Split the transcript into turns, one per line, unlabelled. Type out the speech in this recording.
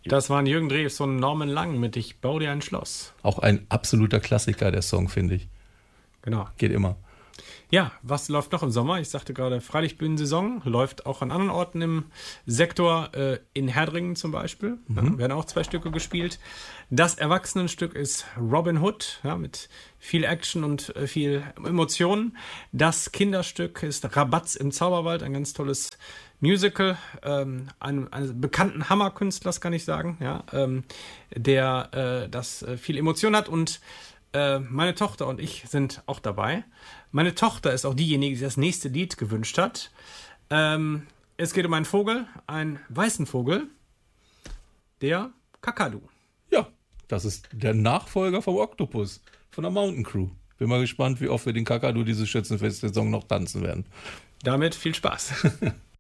Das waren Jürgen Drews und Norman Lang mit Ich bau dir ein Schloss.
Auch ein absoluter Klassiker, der Song, finde ich.
Genau.
Geht immer.
Ja, was läuft noch im Sommer? Ich sagte gerade, Freilichtbühnensaison läuft auch an anderen Orten im Sektor, in Herdringen zum Beispiel. Ja, werden auch 2 Stücke gespielt. Das Erwachsenenstück ist Robin Hood, ja, mit viel Action und viel Emotionen. Das Kinderstück ist Rabatz im Zauberwald, ein ganz tolles Musical, eines bekannten Hammerkünstlers, kann ich sagen, ja, der das viel Emotion hat, und meine Tochter und ich sind auch dabei. Meine Tochter ist auch diejenige, die das nächste Lied gewünscht hat. Es geht um einen Vogel, einen weißen Vogel, der Kakadu.
Ja, das ist der Nachfolger vom Oktopus, von der Mountain Crew. Bin mal gespannt, wie oft wir den Kakadu diese Schützenfest-Saison noch tanzen werden.
Damit viel Spaß.